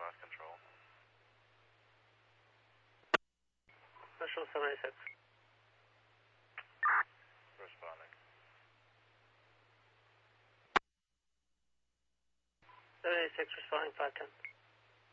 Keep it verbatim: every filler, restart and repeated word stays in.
lost control. Visual seven eighty-six. Responding. seven eighty-six responding five ten.